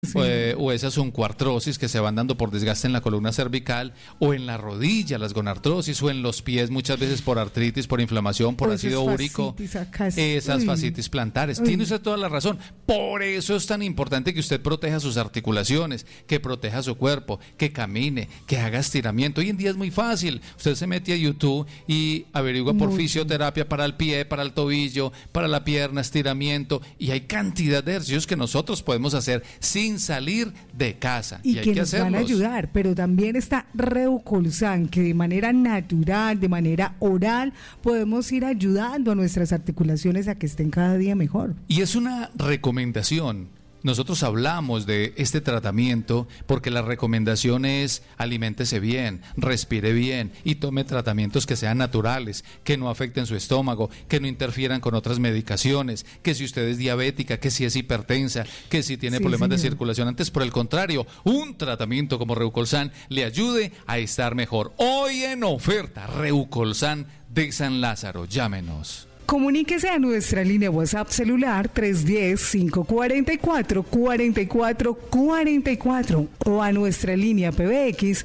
Sí. O esas oncoartrosis que se van dando por desgaste en la columna cervical, o en la rodilla, las gonartrosis, o en los pies muchas veces por artritis, por inflamación, por ácido úrico, esas fascitis plantares. Tiene usted toda la razón. Por eso es tan importante que usted proteja sus articulaciones, que proteja su cuerpo, que camine, que haga estiramiento. Hoy en día es muy fácil. Usted se mete a YouTube y averigua por fisioterapia para el pie, para el tobillo, para la pierna, estiramiento, y hay cantidad de ejercicios que nosotros podemos hacer sin salir de casa, y hay que que nos hacerlos. van a ayudar. Pero también está Reucolsan, que de manera natural, de manera oral, podemos ir ayudando a nuestras articulaciones a que estén cada día mejor. Y es una recomendación. Nosotros hablamos de este tratamiento porque la recomendación es aliméntese bien, respire bien y tome tratamientos que sean naturales, que no afecten su estómago, que no interfieran con otras medicaciones, que si usted es diabética, que si es hipertensa, que si tiene problemas de circulación. Antes, por el contrario, un tratamiento como Reucolsan le ayude a estar mejor. Hoy en oferta, Reucolsan de San Lázaro. Llámenos. Comuníquese a nuestra línea WhatsApp celular 310-544-4444 o a nuestra línea PBX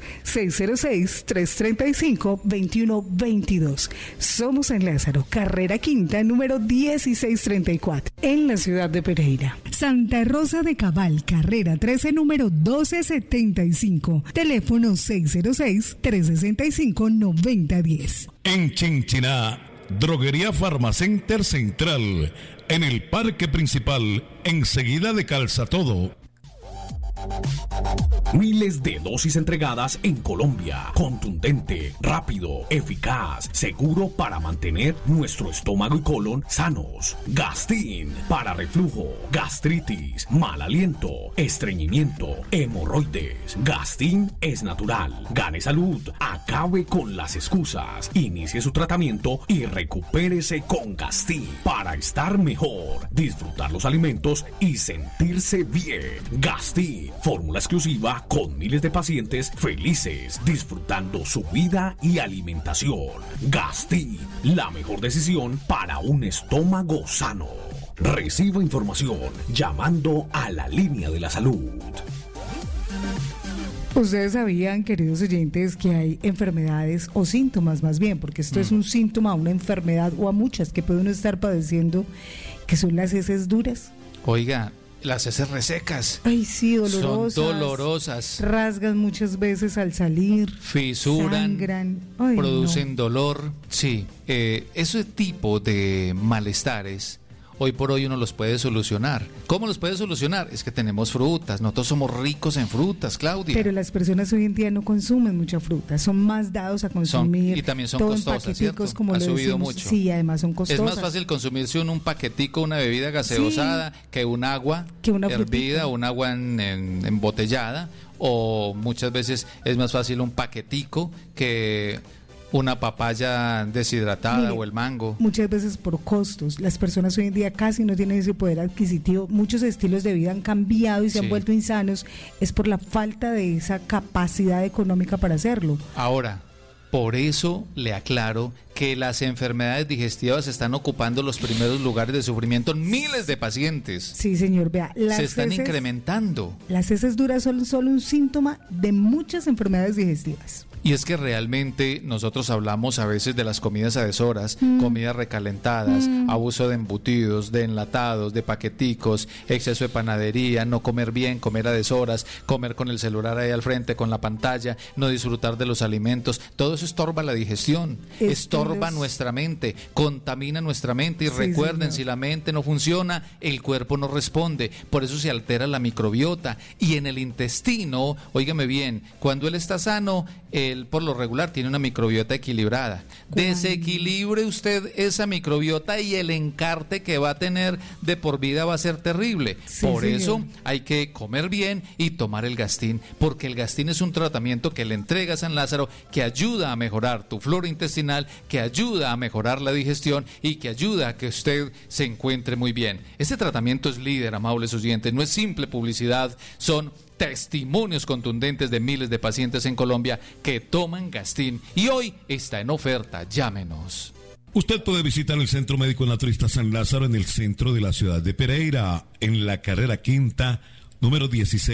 606-335-2122. Somos en Lázaro, carrera quinta, número 1634, en la ciudad de Pereira. Santa Rosa de Cabal, carrera 13, número 1275. Teléfono 606-365-9010. En Chinchiná, Droguería Farmacenter Central, en el Parque Principal, enseguida de Calzatodo. Miles de dosis entregadas en Colombia. Contundente, rápido, eficaz, seguro para mantener nuestro estómago y colon sanos. Gastin para reflujo, gastritis, mal aliento, estreñimiento, hemorroides. Gastin es natural. Gane salud, acabe con las excusas, inicie su tratamiento y recupérese con Gastin para estar mejor, disfrutar los alimentos y sentirse bien. Gastin, fórmula exclusiva con miles de pacientes felices disfrutando su vida y alimentación. Gastin, la mejor decisión para un estómago sano. Reciba información llamando a la línea de la salud. Ustedes sabían, queridos oyentes, que hay enfermedades o síntomas más bien, porque esto es un síntoma a una enfermedad o a muchas que puede uno estar padeciendo, que son las heces duras. Oiga, las heces resecas. Ay, sí, dolorosas. Son dolorosas. Rasgan muchas veces al salir. Fisuran. Sangran. Ay, producen dolor. Sí, ese tipo de malestares, hoy por hoy uno los puede solucionar. ¿Cómo los puede solucionar? Es que tenemos frutas, nosotros somos ricos en frutas, Claudia. Pero las personas hoy en día no consumen mucha fruta, son más dados a consumir. Y también son costosas, ¿cierto? Como ha lo subido decimos. mucho. Sí, además son costosas. Es más fácil consumirse un paquetico, una bebida gaseosada, que un agua hervida, un agua embotellada, o muchas veces es más fácil un paquetico que una papaya deshidratada. Mire, o el mango. Muchas veces por costos. Las personas hoy en día casi no tienen ese poder adquisitivo. Muchos estilos de vida han cambiado y se han vuelto insanos. Es por la falta de esa capacidad económica para hacerlo. Ahora, por eso le aclaro que las enfermedades digestivas están ocupando los primeros lugares de sufrimiento en miles de pacientes. Sí, señor, vea. Se están incrementando. Las heces duras son solo un síntoma de muchas enfermedades digestivas. Y es que realmente nosotros hablamos a veces de las comidas a deshoras, comidas recalentadas, abuso de embutidos, de enlatados, de paqueticos, exceso de panadería, no comer bien, comer a deshoras, comer con el celular ahí al frente, con la pantalla, no disfrutar de los alimentos. Todo eso estorba la digestión, estorba nuestra mente, contamina nuestra mente. Y recuerden, si la mente no funciona, el cuerpo no responde. Por eso se altera la microbiota. Y en el intestino, óigame bien, cuando él está sano, él por lo regular tiene una microbiota equilibrada. Desequilibre usted esa microbiota y el encarte que va a tener de por vida va a ser terrible. Por eso hay que comer bien y tomar el Gastin, porque el Gastin es un tratamiento que le entrega San Lázaro, que ayuda a mejorar tu flora intestinal, que ayuda a mejorar la digestión y que ayuda a que usted se encuentre muy bien. Este tratamiento es líder, amables oyentes, no es simple publicidad, son testimonios contundentes de miles de pacientes en Colombia que toman Gastin y hoy está en oferta. Llámenos. Usted puede visitar el Centro Médico Naturista San Lázaro en el centro de la ciudad de Pereira, en la carrera quinta, número 16.